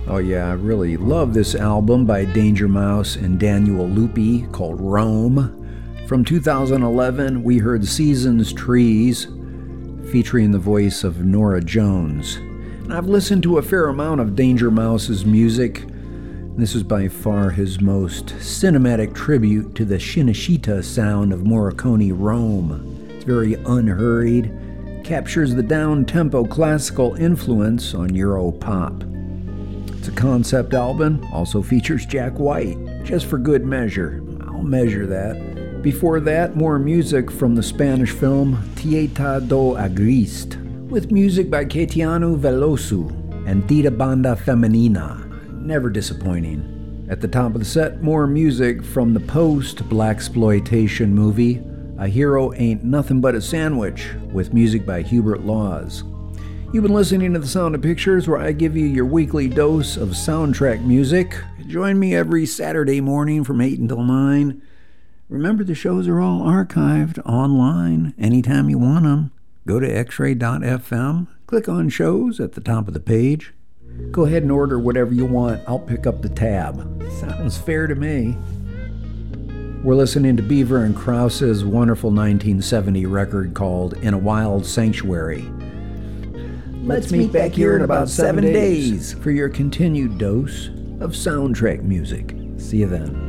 Oh yeah, I really love this album by Danger Mouse and Daniel Lupi called Rome. From 2011, we heard Seasons Trees, featuring the voice of Norah Jones. And I've listened to a fair amount of Danger Mouse's music. This is by far his most cinematic tribute to the Shinichita sound of Morricone Rome. It's very unhurried, captures the down-tempo classical influence on Euro pop. It's a concept album, also features Jack White, just for good measure. I'll measure that. Before that, more music from the Spanish film Tieta do Agreste, with music by Caetano Veloso and Tira Banda Femenina. Never disappointing. At the top of the set, more music from the post-blaxploitation movie A Hero Ain't Nothing But a Sandwich, with music by Hubert Laws. You've been listening to The Sound of Pictures, where I give you your weekly dose of soundtrack music. Join me every Saturday morning from 8 until 9. Remember, the shows are all archived online anytime you want them. Go to xray.fm, click on shows at the top of the page. Go ahead and order whatever you want. I'll pick up the tab. Sounds fair to me. We're listening to Beaver and Krause's wonderful 1970 record called In a Wild Sanctuary. Let's meet back here in about 7 days for your continued dose of soundtrack music. See you then.